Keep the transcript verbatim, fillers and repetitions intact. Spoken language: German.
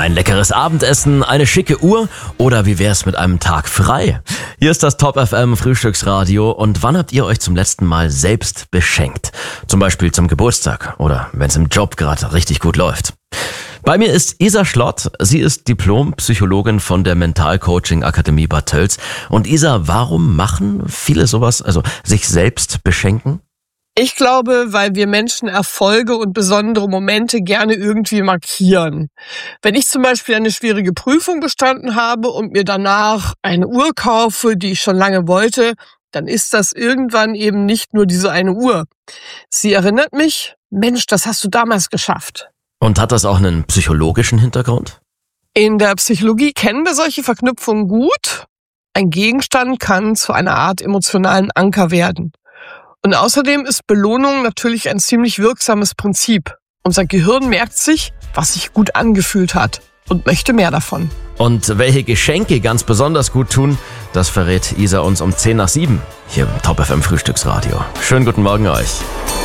Ein leckeres Abendessen, eine schicke Uhr oder wie wär's mit einem Tag frei? Hier ist das Top F M Frühstücksradio und wann habt ihr euch zum letzten Mal selbst beschenkt? Zum Beispiel zum Geburtstag oder wenn's im Job gerade richtig gut läuft. Bei mir ist Isa Schlott. Sie ist Diplompsychologin von der Mentalcoaching Akademie Bad Tölz. Und Isa, warum machen viele sowas, also sich selbst beschenken? Ich glaube, weil wir Menschen Erfolge und besondere Momente gerne irgendwie markieren. Wenn ich zum Beispiel eine schwierige Prüfung bestanden habe und mir danach eine Uhr kaufe, die ich schon lange wollte, dann ist das irgendwann eben nicht nur diese eine Uhr. Sie erinnert mich, Mensch, das hast du damals geschafft. Und hat das auch einen psychologischen Hintergrund? In der Psychologie kennen wir solche Verknüpfungen gut. Ein Gegenstand kann zu einer Art emotionalen Anker werden. Und außerdem ist Belohnung natürlich ein ziemlich wirksames Prinzip. Unser Gehirn merkt sich, was sich gut angefühlt hat und möchte mehr davon. Und welche Geschenke ganz besonders gut tun, das verrät Isa uns um zehn nach sieben hier im Top F M Frühstücksradio. Schönen guten Morgen euch.